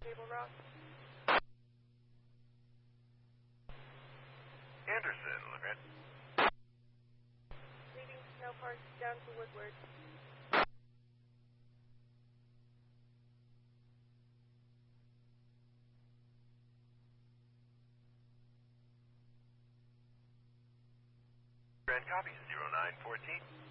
Table Rock. Anderson, look at. Leaving Snow Park down to Woodward. Grand copy, 0914.